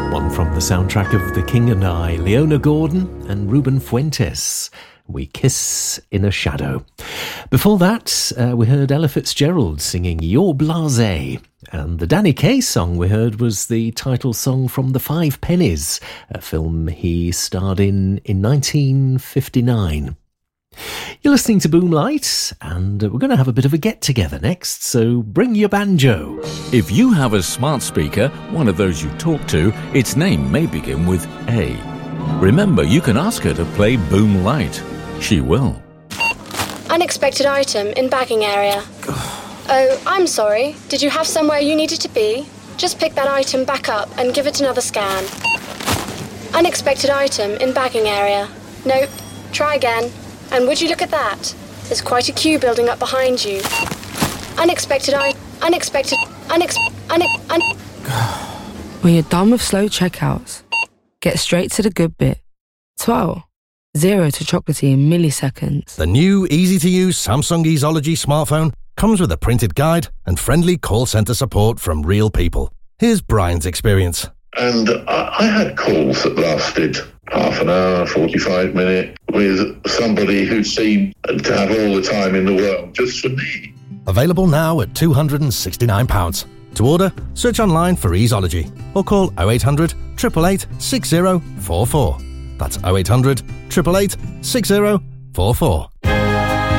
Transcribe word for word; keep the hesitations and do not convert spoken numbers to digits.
One from the soundtrack of The King and I, Leona Gordon and Ruben Fuentes. We Kiss in a Shadow. Before that, uh, we heard Ella Fitzgerald singing You're Blasé. And the Danny Kaye song we heard was the title song from The Five Pennies, a film he starred in in nineteen fifty-nine. You're listening to Boomlight, and we're going to have a bit of a get-together next, so bring your banjo. If you have a smart speaker, one of those you talk to, its name may begin with A. Remember, you can ask her to play Boomlight. She will. Unexpected item in bagging area. Oh, I'm sorry. Did you have somewhere you needed to be? Just pick that item back up and give it another scan. Unexpected item in bagging area. Nope. Try again. And would you look at that? There's quite a queue building up behind you. Unexpected I... Unexpected... Unex... Unex... Un... When you're done with slow checkouts, get straight to the good bit. twelve. Zero to chocolatey in milliseconds. The new easy-to-use Samsung Easology smartphone comes with a printed guide and friendly call centre support from real people. Here's Brian's experience. And I, I had calls that lasted half an hour, forty-five minutes, with somebody who seemed to have all the time in the world just for me. Available now at two hundred sixty-nine pounds. To order, search online for Easology or call oh eight hundred, eight eight eight, six oh four four. That's oh eight hundred, eight eight eight, six oh four four.